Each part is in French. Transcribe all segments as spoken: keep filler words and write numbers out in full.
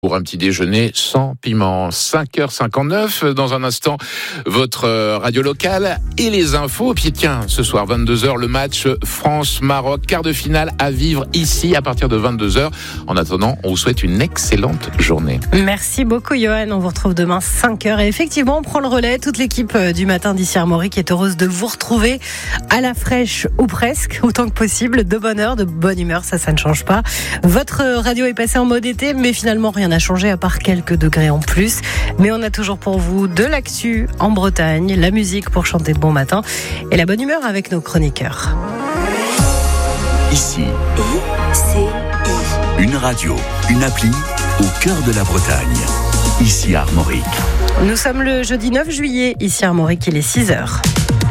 Pour un petit déjeuner sans piment. cinq heures cinquante-neuf, dans un instant, votre radio locale et les infos. Puis tiens, ce soir, vingt-deux heures, le match France-Maroc, quart de finale à vivre ici à partir de vingt-deux heures. En attendant, on vous souhaite une excellente journée. Merci beaucoup, Johan. On vous retrouve demain cinq heures. Et effectivement, on prend le relais. Toute l'équipe du matin d'ici Armorique est heureuse de vous retrouver à la fraîche, ou presque, autant que possible. De bonne heure, de bonne humeur, ça, ça ne change pas. Votre radio est passée en mode été, mais finalement, rien n'a changé à part quelques degrés en plus. Mais on a toujours pour vous de l'actu en Bretagne, la musique pour chanter de bon matin et la bonne humeur avec nos chroniqueurs. Ici, I C I. Une radio, une appli au cœur de la Bretagne. Ici à Armorique. Nous sommes le jeudi neuf juillet, ici à Armorique, il est six heures.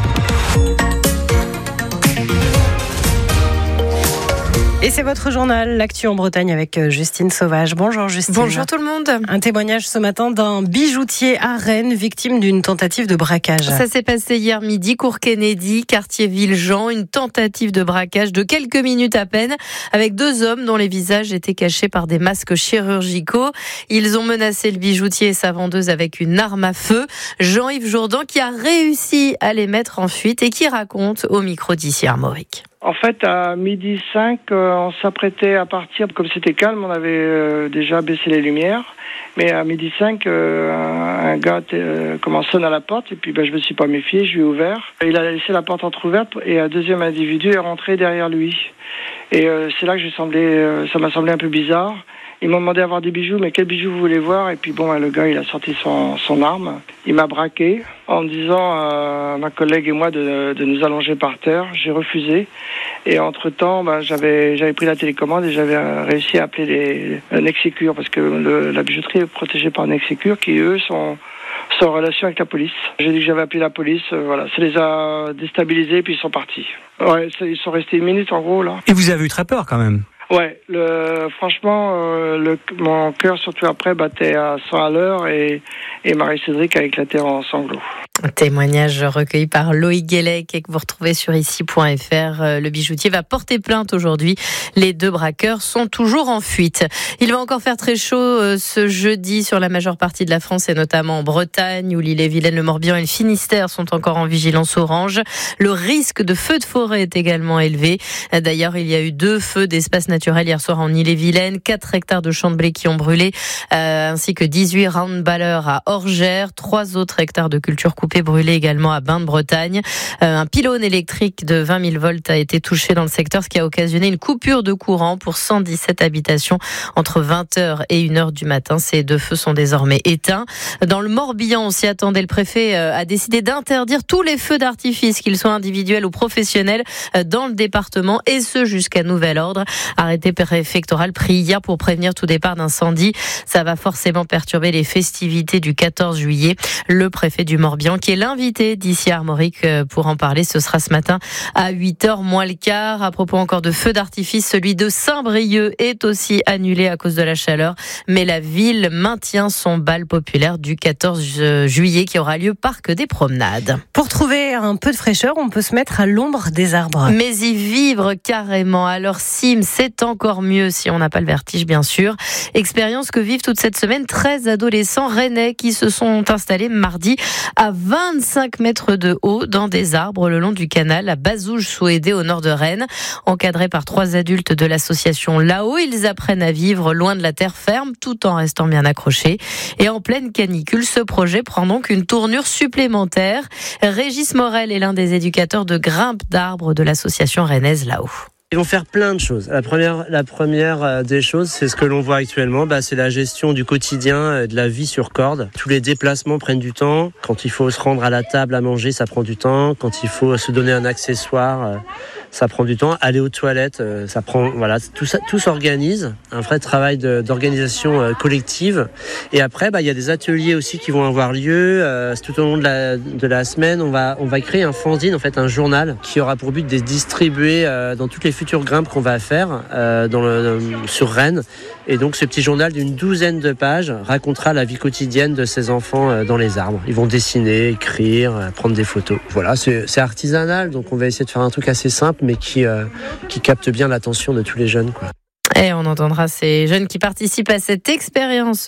Et c'est votre journal, l'actu en Bretagne avec Justine Sauvage. Bonjour Justine. Bonjour tout le monde. Un témoignage ce matin d'un bijoutier à Rennes, victime d'une tentative de braquage. Ça s'est passé hier midi, cours Kennedy, quartier Villejean. Une tentative de braquage de quelques minutes à peine, avec deux hommes dont les visages étaient cachés par des masques chirurgicaux. Ils ont menacé le bijoutier et sa vendeuse avec une arme à feu. Jean-Yves Jourdan qui a réussi à les mettre en fuite et qui raconte au micro d'ici Armorique. En fait, à midi cinq, euh, on s'apprêtait à partir. Comme c'était calme, on avait euh, déjà baissé les lumières. Mais à midi cinq, euh, un gars euh, commence sonne à la porte. Et puis ben, je me suis pas méfié, je lui ai ouvert. Il a laissé la porte entrouverte et un deuxième individu est rentré derrière lui. Et euh, c'est là que j'ai semblé, euh, ça m'a semblé un peu bizarre. Ils m'ont demandé d'avoir des bijoux, mais quels bijoux vous voulez voir? Et puis bon, le gars, il a sorti son, son arme. Il m'a braqué en me disant à ma collègue et moi de, de nous allonger par terre. J'ai refusé. Et entre-temps, ben, j'avais, j'avais pris la télécommande et j'avais réussi à appeler les, un Nexecure, parce que le, la bijouterie est protégée par un Nexecure qui, eux, sont, sont en relation avec la police. J'ai dit que j'avais appelé la police. Euh, voilà, ça les a déstabilisés, puis ils sont partis. Ouais, ça, ils sont restés une minute en gros, là. Et vous avez eu très peur quand même? Ouais, le, franchement, euh, le, mon cœur, surtout après, battait à cent à l'heure et, et Marie-Cédric a éclaté en sanglots. Un témoignage recueilli par Loïc Guélec et que vous retrouvez sur ici point f r. Le bijoutier va porter plainte aujourd'hui. Les deux braqueurs sont toujours en fuite. Il va encore faire très chaud ce jeudi sur la majeure partie de la France et notamment en Bretagne où l'Ille-et-Vilaine, le Morbihan et le Finistère sont encore en vigilance orange. Le risque de feu de forêt est également élevé. D'ailleurs, il y a eu deux feux d'espace naturel hier soir en Ille-et-Vilaine, quatre hectares de champs de blé qui ont brûlé, euh, ainsi que dix-huit roundballers à Orgères, trois autres hectares de culture coupée brûlé également à Bain-de-Bretagne. Euh, un pylône électrique de vingt mille volts a été touché dans le secteur, ce qui a occasionné une coupure de courant pour cent dix-sept habitations entre vingt heures et une heure du matin. Ces deux feux sont désormais éteints. Dans le Morbihan, on s'y attendait. Le préfet a décidé d'interdire tous les feux d'artifice, qu'ils soient individuels ou professionnels, dans le département, et ce jusqu'à nouvel ordre. Arrêté préfectoral pris hier pour prévenir tout départ d'incendie. Ça va forcément perturber les festivités du quatorze juillet. Le préfet du Morbihan, qui est l'invité d'ici à Armorique pour en parler, ce sera ce matin à huit heures moins le quart. À propos encore de feux d'artifice, celui de Saint-Brieuc est aussi annulé à cause de la chaleur, mais la ville maintient son bal populaire du quatorze juillet qui aura lieu parc des Promenades. Pour trouver un peu de fraîcheur, on peut se mettre à l'ombre des arbres. Mais y vivre carrément à leur cime, c'est encore mieux si on n'a pas le vertige, bien sûr. Expérience que vivent toute cette semaine treize adolescents rennais qui se sont installés mardi à vingt-cinq mètres de haut dans des arbres le long du canal à Bazouges-sous-Édé au nord de Rennes. Encadrés par trois adultes de l'association Là-haut, ils apprennent à vivre loin de la terre ferme tout en restant bien accrochés. Et en pleine canicule, ce projet prend donc une tournure supplémentaire. Régis Morel est l'un des éducateurs de grimpe d'arbres de l'association rennaise Là-haut. Ils vont faire plein de choses. La première, la première des choses, c'est ce que l'on voit actuellement, bah, c'est la gestion du quotidien, de la vie sur corde. Tous les déplacements prennent du temps. Quand il faut se rendre à la table à manger, ça prend du temps. Quand il faut se donner un accessoire, ça prend du temps. Aller aux toilettes, ça prend, voilà, tout ça, tout s'organise. Un vrai travail de, d'organisation collective. Et après, bah, il y a des ateliers aussi qui vont avoir lieu. Euh, tout au long de la, de la semaine, on va, on va créer un fanzine, en fait, un journal qui aura pour but de distribuer euh, dans toutes les futures grimpes qu'on va faire euh, dans le, sur Rennes. Et donc ce petit journal d'une douzaine de pages racontera la vie quotidienne de ces enfants euh, dans les arbres. Ils vont dessiner, écrire, euh, prendre des photos. Voilà, c'est, c'est artisanal, donc on va essayer de faire un truc assez simple mais qui, euh, qui capte bien l'attention de tous les jeunes, quoi. Et on entendra ces jeunes qui participent à cette expérience